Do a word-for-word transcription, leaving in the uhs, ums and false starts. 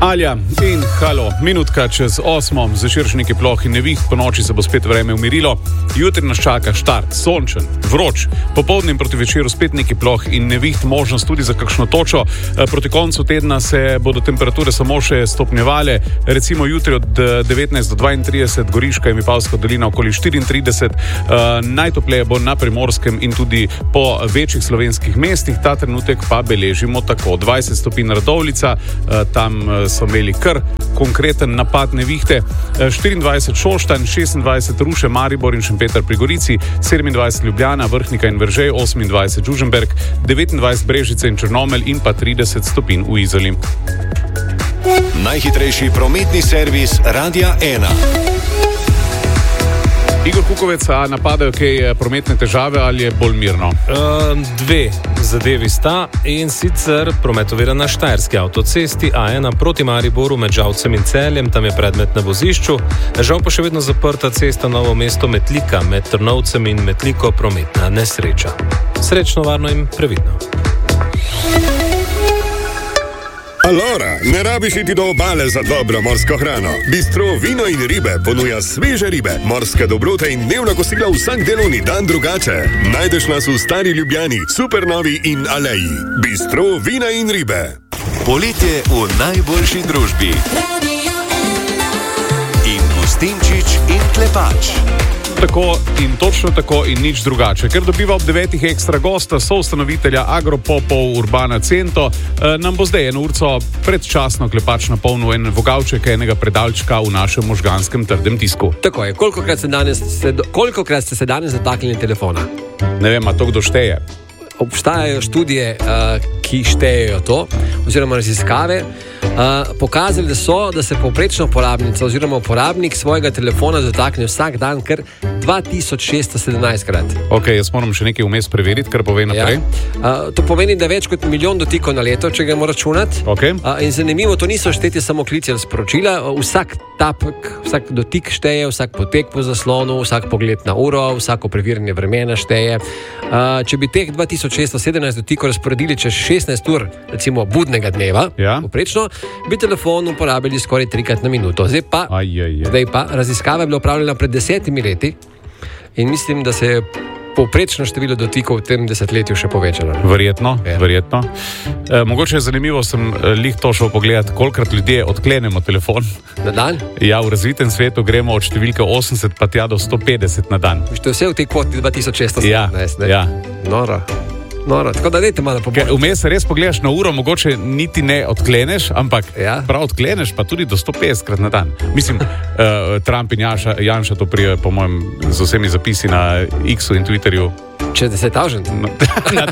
Alja in halo, minutka čez osmo, zvečer še nekaj ploh in neviht, po noči se bo spet vreme umirilo. Jutri nas čaka štart, sončen, vroč, popoldne in proti večeru spet nekaj ploh in neviht, možnost tudi za kakšno točo. Proti koncu tedna se bodo temperature samo še stopnjevale, recimo jutri od devetnajst do dvaintrideset, Goriška in Vipavska dolina okoli štiriintrideset, najtopleje bo na Primorskem in tudi po večjih slovenskih mestih, ta trenutek pa beležimo tako dvajset stopinj Radovljica, tam so imeli kar konkreten napad nevihte, štiriindvajset Šoštanj, šestindvajset Ruše, Maribor in Šempeter pri Gorici, sedemindvajset Ljubljana, Vrhnika in Veržej, osemindvajset Žužemberk, devetindvajset Brežice in Črnomelj in pa trideset stopinj v Izoli. Najhitrejši prometni servis Radia ena. Igor Kukovec, a napadajo kaj prometne težave ali je bolj mirno? Uh, dve zadevi sta, in sicer promet ovira na štajerski avtocesti A ena proti Mariboru med Žalcem in Celjem, tam je predmet na vozišču. Žal pa še vedno zaprta cesta Novo mesto Metlika med Trnovcem in Metliko, prometna nesreča. Srečno, varno in previdno. Alora, ne rabiš iti do obale za dobro morsko hrano. Bistro Vino in ribe ponuja sveže ribe, morske dobrote in dnevna kosila vsak delovni dan drugače. Najdeš nas v Stari Ljubljani, Supernovi in Aleji. Bistro Vina in ribe. Poletje v najboljši družbi. In Gustinčič in Klepač. Tako in točno tako in nič drugače. Ker dobiva ob devetih ekstra gosta, soustanovitelja Agropopov Urbana Cento, eh, nam bo zdaj eno urco predčasno Klepač napolnil en vogalček enega predalčka v našem možganskem trdem tisku. Tako je, kolikokrat ste danes, kolikokrat ste se danes zataknili telefona? Ne vem, a to kdo šteje? Obstajajo študije, uh, ki štejejo to, oziroma raziskave, uh, pokazali, da so, da se povprečna uporabnica oziroma uporabnik svojega telefona zatakne vsak dan kar dva tisoč šeststo sedemnajst krat. Ok, jaz moram še nekaj vmes preveriti, kar pove naprej. Ja. Uh, to pomeni, da več kot milijon dotikov na leto, če ga mora računati. Okay. Uh, in zanimivo, to niso šteti samo klici ali sporočila, vsak tapek, vsak dotik šteje, vsak potek po zaslonu, vsak pogled na uro, vsako preverjanje vremena šteje. Uh, če bi teh dva tisoč šeststo sedemnajst dotikov razporedili čez šestnajst ur, recimo budnega dneva, ja. Poprečno, bi telefon uporabili skoraj trikrat na minuto. Zdaj pa, aj, aj, aj. Zdaj pa raziskava je bila upravljena pred desetimi leti in mislim, da se je povprečno število dotikov v tem desetletju še povečalo. Verjetno, ja. verjetno. E, mogoče je zanimivo, sem lih to šel pogledati, kolikrat ljudje odklenemo telefon. Na dan? Ja, v razvitem svetu gremo od številke osemdeset pa tja do sto petdeset na dan. To je vse v tej kvoti dva tisoč šeststo sedemnajst. Ja, ja. Noro. Noro, tako da dajte malo poboljšati. Vmes res pogledaš na uro, mogoče niti ne odkleneš, ampak ja. prav odkleneš pa tudi do sto petdeset krat na dan. Mislim, uh, Trump in Janša, Janša to prije, po mojem, z vsemi zapisi na X-u in Twitterju. Čez deset tisoč? Na,